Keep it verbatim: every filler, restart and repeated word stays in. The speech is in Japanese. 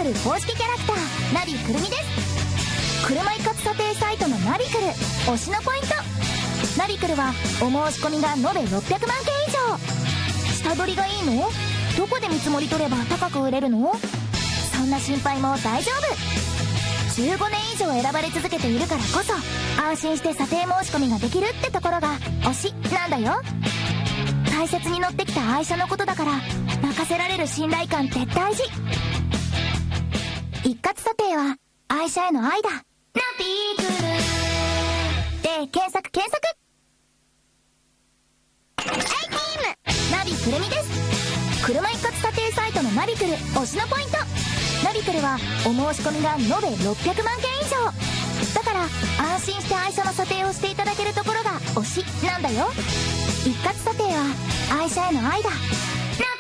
ル公式キャラクターナビくるみです。車一括査定サイトのナビクル推しのポイント。ナビクルはお申し込みが延べろっぴゃくまんけん以上。下取りがいいの？どこで見積もり取れば高く売れるの？そんな心配も大丈夫。じゅうごねん以上選ばれ続けているからこそ安心して査定申し込みができるってところが推しなんだよ。大切に乗ってきた愛車のことだから任せられる信頼感って大事。一括査定は愛車への愛だ。ナビクルで検索検索。アイティームナビくるみです。車一括査定サイトのナビクル推しのポイント。ナビクルはお申し込みが延べろっぴゃくまんけん以上だから安心して愛車の査定をしていただけるところが推しなんだよ。一括査定は愛車への愛だ。